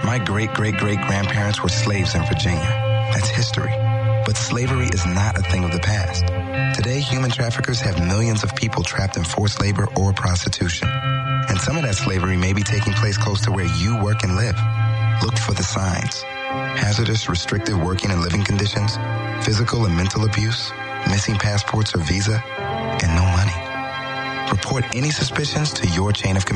My great-great-great-grandparents were slaves in Virginia. That's history. But slavery is not a thing of the past. Today, human traffickers have millions of people trapped in forced labor or prostitution. And some of that slavery may be taking place close to where you work and live. Look for the signs. Hazardous, restrictive working and living conditions, physical and mental abuse, missing passports or visa, and no money. Report any suspicions to your chain of command.